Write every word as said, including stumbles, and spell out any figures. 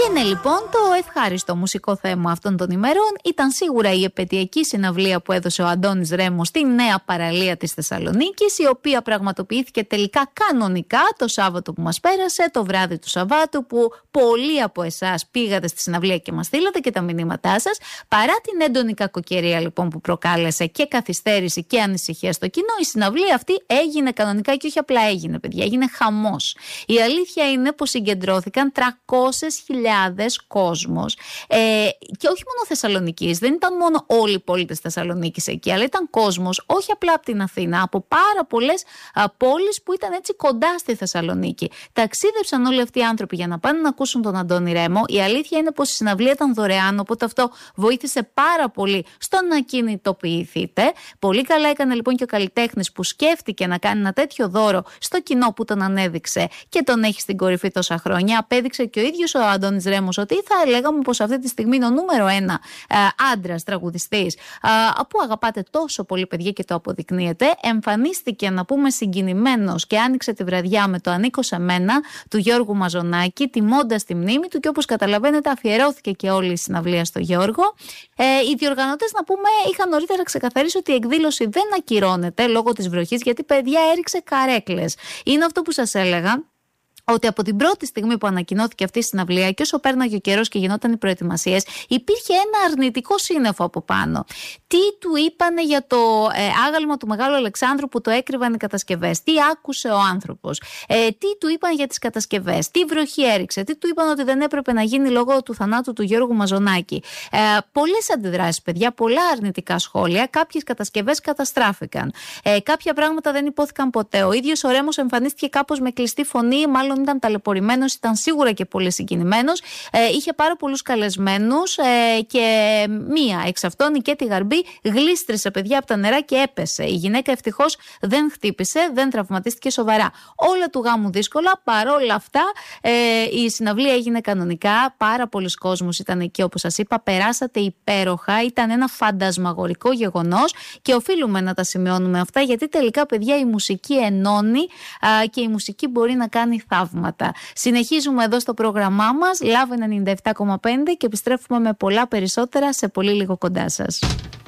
Είναι λοιπόν το ευχάριστο μουσικό θέμα αυτών των ημερών. Ήταν σίγουρα η επαιτειακή συναυλία που έδωσε ο Αντώνης Ρέμος στη νέα παραλία της Θεσσαλονίκης, η οποία πραγματοποιήθηκε τελικά κανονικά το Σάββατο που μας πέρασε, το βράδυ του Σαββάτου, που πολλοί από εσάς πήγατε στη συναυλία και μας στείλατε και τα μηνύματά σας. Παρά την έντονη κακοκαιρία λοιπόν που προκάλεσε και καθυστέρηση και ανησυχία στο κοινό, η συναυλία αυτή έγινε κανονικά και όχι απλά έγινε, παιδιά, έγινε χαμός. Η αλήθεια είναι πως συγκεντρώθηκαν τριακόσιες χιλιάδες κόσμος, ε, και όχι μόνο Θεσσαλονικής, δεν ήταν μόνο όλοι οι πολίτες Θεσσαλονίκης εκεί, αλλά ήταν κόσμος όχι απλά από την Αθήνα, από πάρα πολλές α, πόλεις που ήταν έτσι κοντά στη Θεσσαλονίκη. Ταξίδεψαν όλοι αυτοί οι άνθρωποι για να πάνε να ακούσουν τον Αντώνη Ρέμο. Η αλήθεια είναι πως η συναυλία ήταν δωρεάν, οπότε αυτό βοήθησε πάρα πολύ στο να κινητοποιηθείτε. Πολύ καλά έκανε λοιπόν και ο καλλιτέχνης που σκέφτηκε να κάνει ένα τέτοιο δώρο στο κοινό που τον ανέδειξε και τον έχει στην κορυφή τόσα χρόνια. Απέδειξε και ο ίδιος ο Αντώνης Ρέμος ότι θα λέγαμε πως αυτή τη στιγμή είναι ο νούμερο ένα άντρας τραγουδιστής που αγαπάτε τόσο πολύ, παιδιά, και το αποδεικνύεται. Εμφανίστηκε, να πούμε, συγκινημένος και άνοιξε τη βραδιά με το «Ανήκω σε μένα» του Γιώργου Μαζονάκη, τιμώντας τη μνήμη του, και όπως καταλαβαίνετε αφιερώθηκε και όλη η συναυλία στο Γιώργο. Ε, οι διοργανωτές, να πούμε, είχαν νωρίτερα ξεκαθαρίσει ότι η εκδήλωση δεν ακυρώνεται λόγω της βροχής, γιατί, παιδιά, έριξε καρέκλες. Είναι αυτό που σας έλεγα, ότι από την πρώτη στιγμή που ανακοινώθηκε αυτή η συναυλία και όσο πέρναγε ο καιρός και γινόταν οι προετοιμασίες, υπήρχε ένα αρνητικό σύννεφο από πάνω. Τι του είπανε για το ε, άγαλμα του Μεγάλου Αλεξάνδρου που το έκρυβαν οι κατασκευές, τι άκουσε ο άνθρωπος, ε, τι του είπαν για τις κατασκευές, τι βροχή έριξε, τι του είπαν ότι δεν έπρεπε να γίνει λόγω του θανάτου του Γιώργου Μαζονάκη. Ε, πολλές αντιδράσεις, παιδιά, πολλά αρνητικά σχόλια. Κάποιες κατασκευές καταστράφηκαν. Ε, κάποια πράγματα δεν υπόθηκαν ποτέ. Ο ίδιος ο Ρέμος εμφανίστηκε κάπως με κλειστή φωνή, μάλλον ήταν ταλαιπωρημένος, ήταν σίγουρα και πολύ συγκινημένος. Ε, είχε πάρα πολλούς καλεσμένους ε, και μία εξ αυτών, η Κέτη Γαρμπή, γλίστρισε, παιδιά, από τα νερά και έπεσε. Η γυναίκα ευτυχώς δεν χτύπησε, δεν τραυματίστηκε σοβαρά. Όλα του γάμου δύσκολα. Παρόλα αυτά, ε, η συναυλία έγινε κανονικά. Πάρα πολλοί κόσμος ήταν εκεί, όπως σας είπα. Περάσατε υπέροχα. Ήταν ένα φαντασμαγορικό γεγονός και οφείλουμε να τα σημειώνουμε αυτά, γιατί τελικά, παιδιά, η μουσική ενώνει α, και η μουσική μπορεί να κάνει θαύματα. Συνεχίζουμε εδώ στο πρόγραμμά μας Love ενενήντα επτά κόμμα πέντε και επιστρέφουμε με πολλά περισσότερα σε πολύ λίγο κοντά σας.